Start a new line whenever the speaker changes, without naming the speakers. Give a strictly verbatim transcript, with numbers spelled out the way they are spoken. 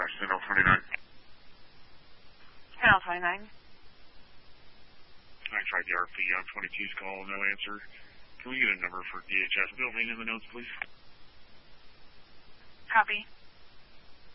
dispatch, Sentinel twenty-nine.
Sentinel twenty-nine.
I tried the R P on twenty-two's call, no answer. Can we get a number for D H S building in the notes, please?
Copy.